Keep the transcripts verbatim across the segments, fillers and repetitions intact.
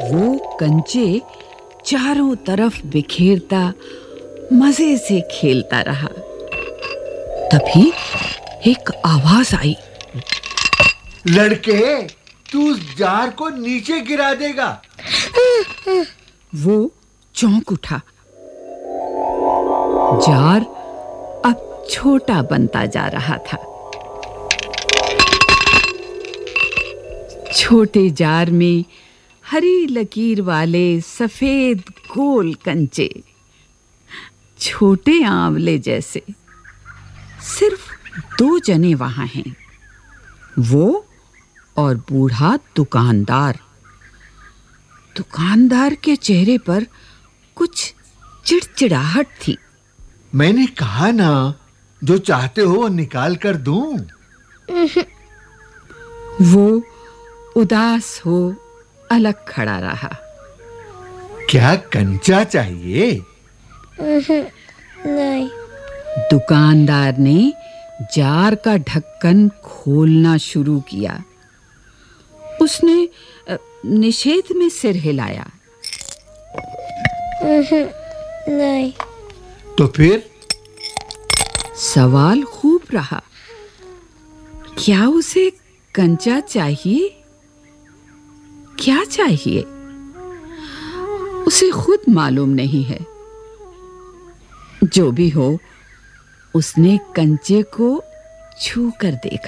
वो कंचे चारों तरफ बिखेरता मजे से खेलता रहा। तभी एक आवाज आई, लड़के, तू उस जार को नीचे गिरा देगा। वो चौंक उठा। जार अब छोटा बनता जा रहा था। छोटे जार में हरी लकीर वाले सफेद गोल कंचे, छोटे आंवले जैसे। सिर्फ दो जने वहां हैं, वो और बूढ़ा दुकानदार। दुकानदार के चेहरे पर कुछ चिड़चिड़ाहट थी। मैंने कहा ना, जो चाहते हो वो निकाल कर दूं। वो उदास हो अलग खड़ा रहा। क्या कंचा चाहिए? नहीं। दुकानदार ने जार का ढक्कन खोलना शुरू किया। उसने निषेध में सिर हिलाया। नहीं। तो फिर? सवाल खूब रहा, क्या उसे कंचा चाहिए? क्या चाहिए उसे खुद मालूम नहीं है। जो भी हो, उसने कंचे को छू कर देखा।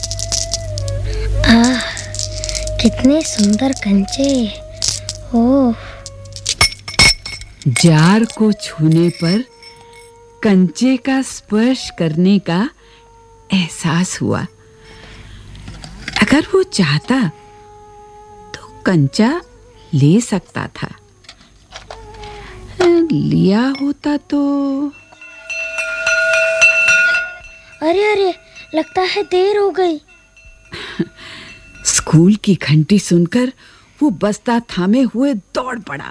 आह, कितने सुंदर कंचे। ओह। जार को छूने पर कंचे का स्पर्श करने का एहसास हुआ। अगर वो चाहता तो कंचा ले सकता था। लिया होता तो। अरे अरे, लगता है देर हो गई। स्कूल की घंटी सुनकर वो बस्ता थामे हुए दौड़ पड़ा।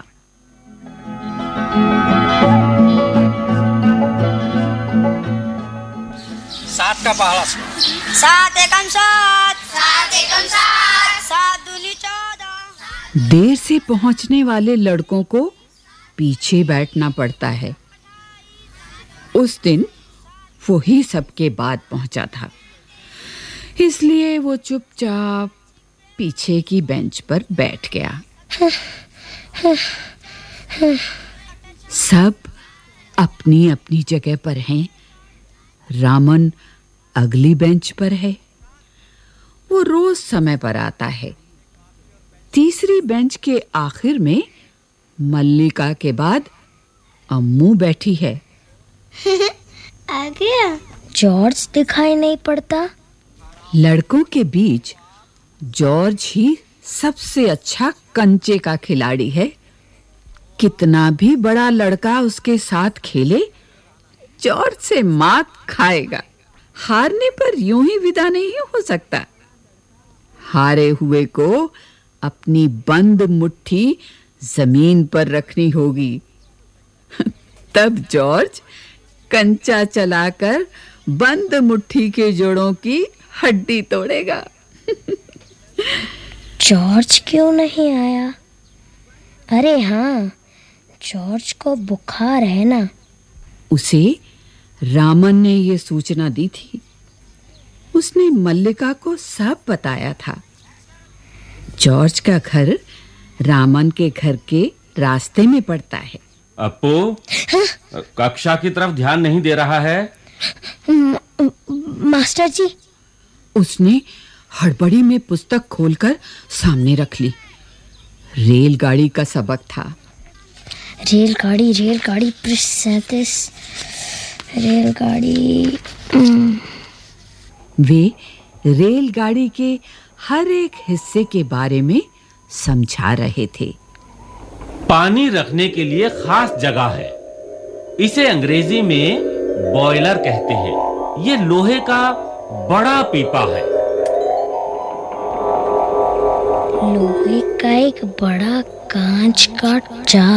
सात का पहला सात एकम सात, सात एकम सात, सात दूनी चौदह। देर से पहुंचने वाले लड़कों को पीछे बैठना पड़ता है। उस दिन वो ही सबके बाद पहुंचा था, इसलिए वो चुपचाप पीछे की बेंच पर बैठ गया। सब अपनी अपनी जगह पर हैं। रामन अगली बेंच पर है। वो रोज समय पर आता है। तीसरी बेंच के आखिर में मल्लिका के बाद अम्मू बैठी है। आ गया। जॉर्ज दिखाई नहीं पड़ता। लड़कों के बीच जॉर्ज ही सबसे अच्छा कंचे का खिलाड़ी है। कितना भी बड़ा लड़का उसके साथ खेले, जॉर्ज से मात खाएगा। हारने पर यूं ही विदा नहीं हो सकता। हारे हुए को अपनी बंद मुट्ठी जमीन पर रखनी होगी। तब जॉर्ज कंचा चलाकर बंद मुट्ठी के जोड़ों की हड्डी तोड़ेगा। जॉर्ज क्यों नहीं आया? अरे हाँ, जॉर्ज को बुखार है ना। उसे रामन ने ये सूचना दी थी। उसने मल्लिका को सब बताया था। जॉर्ज का घर रामन के घर के रास्ते में पड़ता है। अप्पू, कक्षा की तरफ ध्यान नहीं दे रहा है? म, मास्टर जी। उसने हड़बड़ी में पुस्तक खोलकर सामने रख ली। रेलगाड़ी का सबक था। रेलगाड़ी रेलगाड़ी पृष्ठ सैंतीस। रेलगाड़ी। वे रेलगाड़ी के हर एक हिस्से के बारे में समझा रहे थे। पानी रखने के लिए खास जगह है। इसे अंग्रेजी में बॉयलर कहते हैं। ये लोहे का बड़ा पीपा है। लोहे का एक बड़ा कांच का जार।